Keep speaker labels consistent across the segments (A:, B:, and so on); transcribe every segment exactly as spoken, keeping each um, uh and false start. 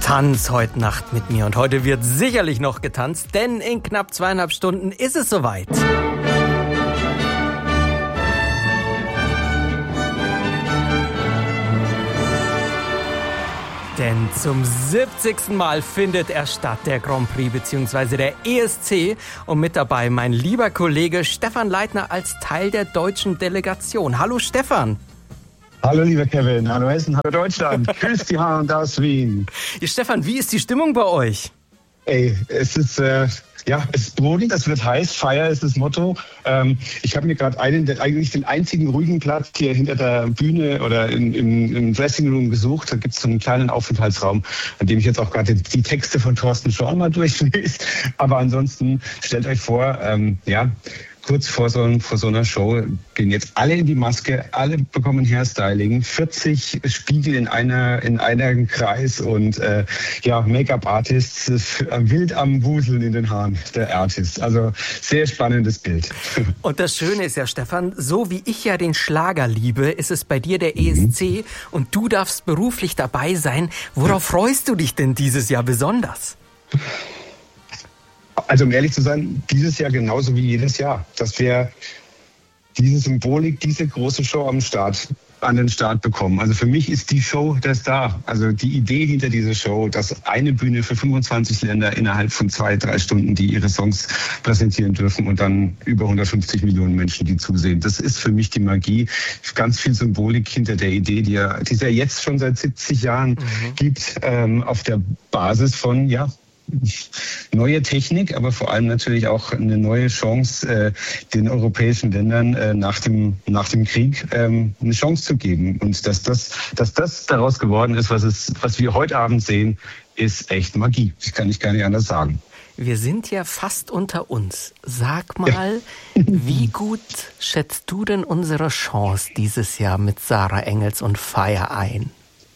A: Tanz heute Nacht mit mir. Und heute wird sicherlich noch getanzt, denn in knapp zweieinhalb Stunden ist es soweit. Denn zum siebzigsten Mal findet er statt, der Grand Prix bzw. der E S C. Und mit dabei mein lieber Kollege Stefan Leitner als Teil der deutschen Delegation. Hallo Stefan.
B: Hallo lieber Kevin, hallo Hessen, hallo Deutschland, grüß die Haaren aus Wien.
A: Ja, Stefan, wie ist die Stimmung bei euch?
B: Ey, es ist, äh, ja, es ist brodelnd, es wird heiß, Feier ist das Motto. Ähm, ich habe mir gerade einen, eigentlich den einzigen ruhigen Platz hier hinter der Bühne oder in, im, im Dressing Room gesucht. Da gibt es so einen kleinen Aufenthaltsraum, an dem ich jetzt auch gerade die, die Texte von Thorsten Schorn mal durchlese. Aber ansonsten, stellt euch vor, ähm, ja, kurz vor so, vor so einer Show gehen jetzt alle in die Maske, alle bekommen Hairstyling, vierzig Spiegel in einer in einem Kreis und äh, ja, Make-up-Artists äh, wild am Wuseln in den Haaren, der Artist. Also sehr spannendes Bild.
A: Und das Schöne ist ja, Stefan, so wie ich ja den Schlager liebe, ist es bei dir der E S C mhm. und du darfst beruflich dabei sein. Worauf freust du dich denn dieses Jahr besonders?
B: Also um ehrlich zu sein, dieses Jahr genauso wie jedes Jahr, dass wir diese Symbolik, diese große Show am Start, an den Start bekommen. Also für mich ist die Show der Star. Also die Idee hinter dieser Show, dass eine Bühne für fünfundzwanzig Länder innerhalb von zwei, drei Stunden, die ihre Songs präsentieren dürfen und dann über hundertfünfzig Millionen Menschen, die zusehen. Das ist für mich die Magie. Ganz viel Symbolik hinter der Idee, die ja, die es ja jetzt schon seit siebzig Jahren mhm. gibt, ähm, auf der Basis von, ja, neue Technik, aber vor allem natürlich auch eine neue Chance, äh, den europäischen Ländern äh, nach dem nach dem Krieg ähm, eine Chance zu geben. Und dass das dass das daraus geworden ist, was es was wir heute Abend sehen, ist echt Magie. Das kann ich gar nicht anders sagen.
A: Wir sind ja fast unter uns. Sag mal, ja. Wie gut schätzt du denn unsere Chance dieses Jahr mit Sarah Engels und Fire ein?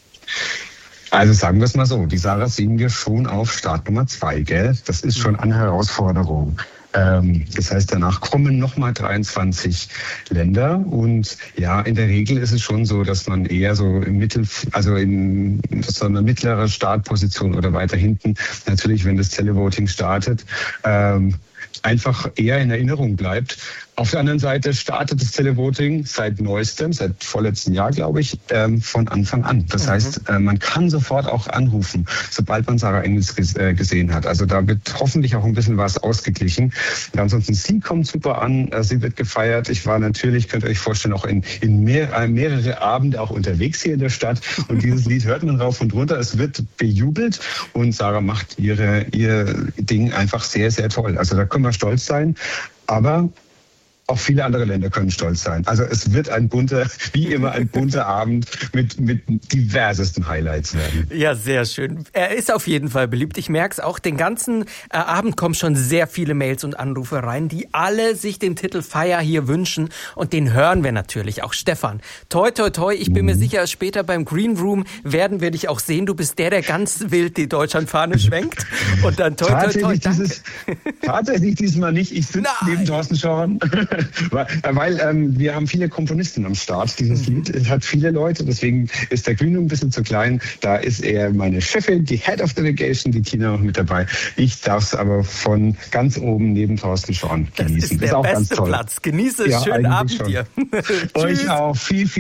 B: Also sagen wir es mal so, die Sarah sehen wir schon auf Start Nummer zwei, gell? Das ist schon eine Herausforderung. Ähm, das heißt, danach kommen nochmal dreiundzwanzig Länder und ja, in der Regel ist es schon so, dass man eher so im Mittel, also in so einer mittleren Startposition oder weiter hinten, natürlich, wenn das Televoting startet, ähm, einfach eher in Erinnerung bleibt. Auf der anderen Seite startet das Televoting seit neuestem, seit vorletzten Jahr, glaube ich, ähm, von Anfang an. Das mhm. heißt, äh, man kann sofort auch anrufen, sobald man Sarah Engels ges- äh, gesehen hat. Also da wird hoffentlich auch ein bisschen was ausgeglichen. Ja, ansonsten, sie kommt super an, äh, sie wird gefeiert. Ich war natürlich, könnt ihr euch vorstellen, auch in, in mehr, äh, mehrere Abende auch unterwegs hier in der Stadt. Und dieses Lied hört man rauf und runter. Es wird bejubelt und Sarah macht ihre, ihr Ding einfach sehr, sehr toll. Also da können wir stolz sein. Aber auch viele andere Länder können stolz sein. Also es wird ein bunter, wie immer ein bunter Abend mit, mit diversesten Highlights werden.
A: Ja, sehr schön. Er ist auf jeden Fall beliebt. Ich merke es auch, den ganzen äh, Abend kommen schon sehr viele Mails und Anrufe rein, die alle sich den Titel Fire hier wünschen. Und den hören wir natürlich auch. Stefan, toi, toi, toi. Ich bin mhm. mir sicher, später beim Green Room werden wir dich auch sehen. Du bist der, der ganz wild die Deutschlandfahne schwenkt. Und dann toi, toi, toi.
B: Dieses, tatsächlich diesmal nicht. Ich sitze neben Thorsten Schorn. weil weil ähm, wir haben viele Komponisten am Start, dieses mhm. Lied. Es hat viele Leute, deswegen ist der Green Room ein bisschen zu klein. Da ist eher meine Chefin, die Head of Delegation, die Tina, noch mit dabei. Ich darf es aber von ganz oben neben Thorsten Schorn genießen.
A: Das ist der
B: ist auch
A: beste
B: ganz toll.
A: Platz. Genieße es. Ja, schönen Abend schon. Dir.
B: Euch auch. Viel, viel